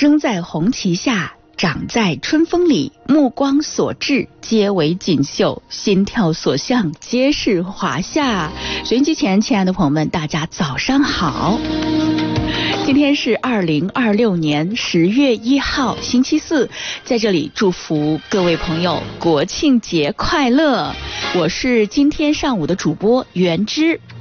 生在红旗下，长在春风里，目光所至皆为锦绣，心跳所向皆是华夏。收音机前亲爱的朋友们，大家早上好。今天是2026年10月1号星期四，在这里祝福各位朋友国庆节快乐。我是今天上午的主播袁之。